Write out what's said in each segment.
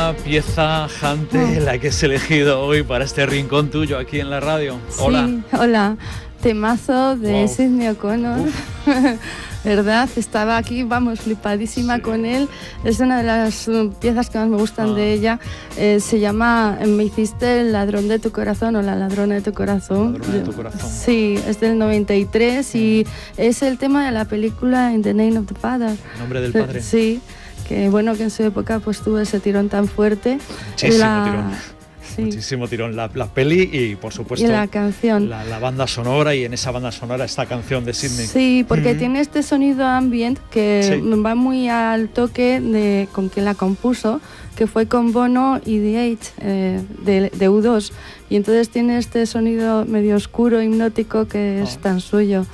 Vaya pieza, Jante, la que has elegido hoy para este rincón tuyo aquí en la radio. Hola. Sí, hola. Temazo de Sidney O'Connor. ¿Verdad? Estaba aquí, vamos, flipadísima con él. Es una de las piezas que más me gustan de ella. Se llama Me hiciste el ladrón de tu corazón o la ladrona de tu corazón. Ladrona de tu corazón. Sí, es del 93 y es el tema de la película In the Name of the Father. Nombre del Padre. Sí, que bueno, que en su época pues tuvo ese tirón tan fuerte. Muchísimo tirón. Sí. Muchísimo tirón la peli y por supuesto y la canción, la banda sonora, y en esa banda sonora esta canción de Sidney. Sí, porque tiene este sonido ambient que va muy al toque de con quien la compuso, que fue con Bono y The Edge de U2, y entonces tiene este sonido medio oscuro, hipnótico, que es tan suyo.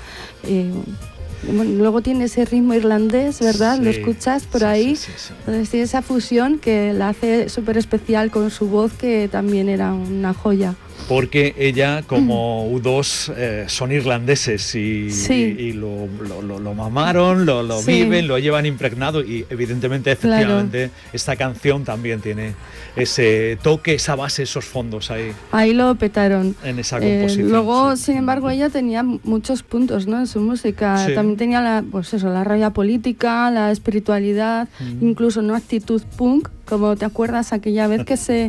Bueno, luego tiene ese ritmo irlandés, ¿verdad? Sí, lo escuchas por ahí. Sí. Entonces tiene esa fusión que la hace súper especial con su voz, que también era una joya. Porque ella, como U2, son irlandeses y lo mamaron, lo viven, lo llevan impregnado, y evidentemente, efectivamente, esta canción también tiene ese toque, esa base, esos fondos ahí. Ahí lo petaron. En esa composición. Luego, sin embargo, ella tenía muchos puntos, ¿no?, en su música. También tenía la rabia política, la espiritualidad, incluso una actitud punk. Como te acuerdas aquella vez que se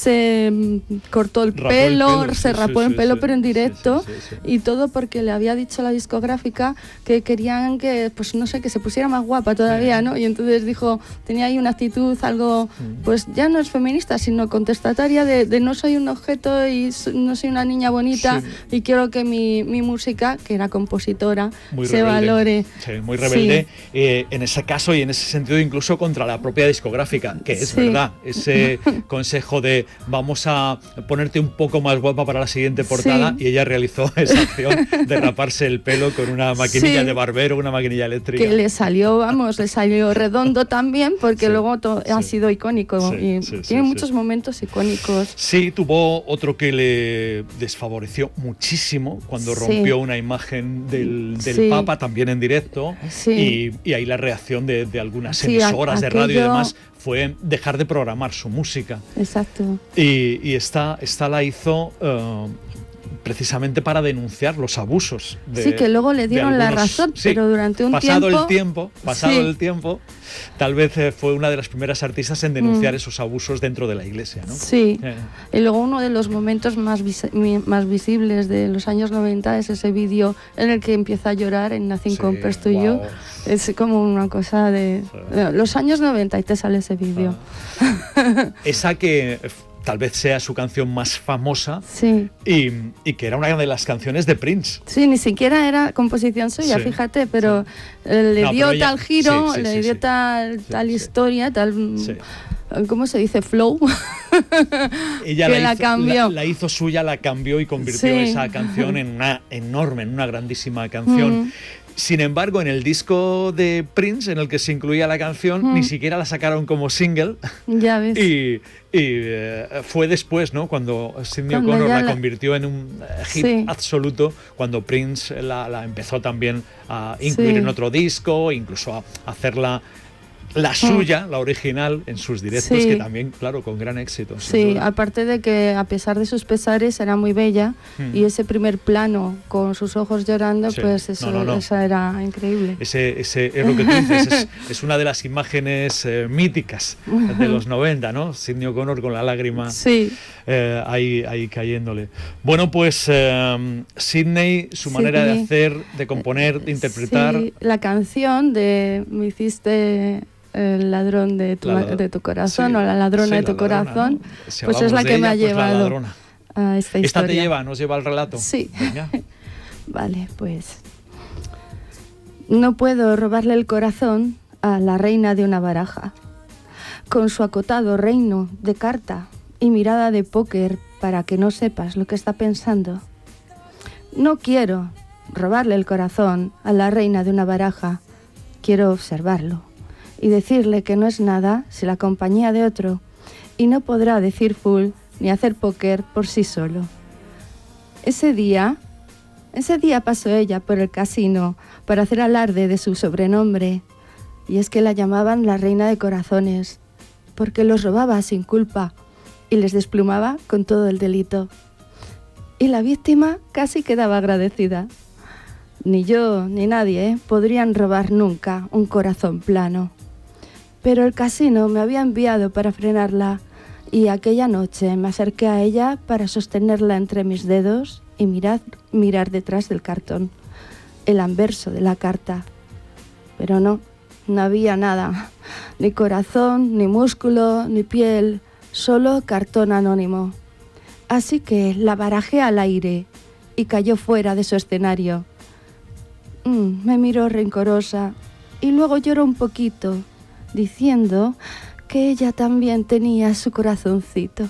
cortó el pelo, se rapó el pelo, pero en directo, y todo porque le había dicho a la discográfica que querían que, pues no sé, que se pusiera más guapa todavía, ¿no? Y entonces dijo, tenía ahí una actitud algo, pues ya no es feminista, sino contestataria de no soy un objeto y no soy una niña bonita, y quiero que mi música, que era compositora, se valore. Sí, muy rebelde, en ese caso y en ese sentido, incluso contra la propia discográfica, que es verdad, ese consejo de vamos a ponerte un poco más guapa para la siguiente portada, y ella realizó esa acción de raparse el pelo con una maquinilla de barbero, una maquinilla eléctrica. Que le salió redondo también, porque luego ha sido icónico, tiene muchos momentos icónicos. Sí, tuvo otro que le desfavoreció muchísimo cuando rompió una imagen del Papa, también en directo, y ahí la reacción de algunas emisoras de radio y demás fue dejar de programar su música. Exacto. Y esta la hizo precisamente para denunciar los abusos. Que luego le dieron la razón, pero durante un pasado el tiempo, tal vez fue una de las primeras artistas en denunciar esos abusos dentro de la iglesia, ¿no? Sí. Y luego uno de los momentos más visibles de los años 90 es ese vídeo en el que empieza a llorar en Nothing Compares to You. Es como una cosa de los años 90 y te sale ese vídeo. Esa que tal vez sea su canción más famosa, y que era una de las canciones de Prince. Sí, ni siquiera era composición suya, fíjate, pero le dio tal giro, le dio tal historia, tal... ¿Cómo se dice? Flow. Ella que la cambió. La hizo suya, la cambió y convirtió esa canción en una enorme, en una grandísima canción. Sin embargo, en el disco de Prince, en el que se incluía la canción, ni siquiera la sacaron como single. Ya ves. Y fue después, ¿no?, cuando Sidney O'Connor la convirtió en un hit absoluto, cuando Prince la empezó también a incluir en otro disco, incluso a hacerla la suya, la original, en sus directos, que también, claro, con gran éxito. Sí, aparte de que a pesar de sus pesares era muy bella, y ese primer plano con sus ojos llorando, pues eso era increíble. Ese es lo que tú dices, es una de las imágenes míticas de los 90, ¿no? Sidney O'Connor con la lágrima ahí cayéndole. Bueno, pues Sidney, su manera de hacer, de componer, de interpretar... la canción de Me hiciste... el ladrón de tu corazón, o la ladrona de tu corazón, ¿no? Pues es la que me ha llevado a esta historia. ¿Nos lleva al relato? Sí. Venga. Vale, pues... No puedo robarle el corazón a la reina de una baraja, con su acotado reino de carta y mirada de póker para que no sepas lo que está pensando. No quiero robarle el corazón a la reina de una baraja, quiero observarlo y decirle que no es nada sin la compañía de otro, y no podrá decir full ni hacer póker por sí solo. Ese día pasó ella por el casino para hacer alarde de su sobrenombre, y es que la llamaban la reina de corazones, porque los robaba sin culpa y les desplumaba con todo el delito. Y la víctima casi quedaba agradecida. Ni yo ni nadie podrían robar nunca un corazón plano. Pero el casino me había enviado para frenarla y aquella noche me acerqué a ella para sostenerla entre mis dedos y mirar detrás del cartón, el anverso de la carta. Pero no había nada, ni corazón, ni músculo, ni piel, solo cartón anónimo. Así que la barajé al aire y cayó fuera de su escenario. Me miró rencorosa y luego lloró un poquito, diciendo que ella también tenía su corazoncito.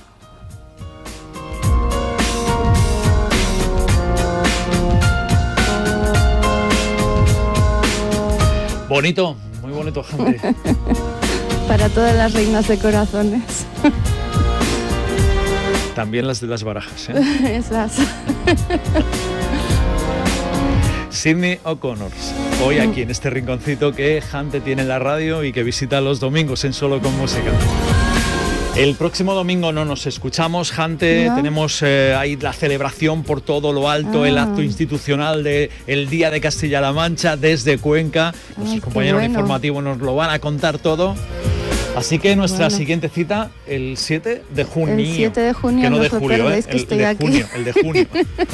Bonito, muy bonito, gente. Para todas las reinas de corazones. También las de las barajas, ¿eh? Esas. Sinéad O'Connor, hoy aquí en este rinconcito que Jante tiene en la radio y que visita los domingos en Solo con Música. El próximo domingo no nos escuchamos, Jante. ¿No? Tenemos ahí la celebración por todo lo alto, el acto institucional del Día de Castilla-La Mancha desde Cuenca. Nuestros compañeros informativos nos lo van a contar todo. Así que nuestra siguiente cita, el 7 de junio. El 7 de junio, que no no de julio, que estoy aquí. El de junio.